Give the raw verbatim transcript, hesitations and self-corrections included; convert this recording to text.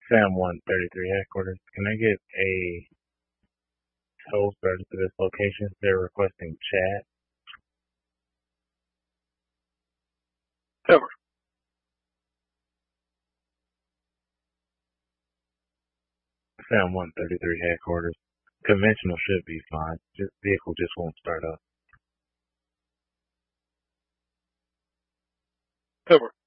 Sam one thirty-three headquarters. Can I get a tow started to this location? They're requesting chat. Cover. Sam one thirty-three headquarters. Conventional should be fine. Just vehicle just won't start up. Cover.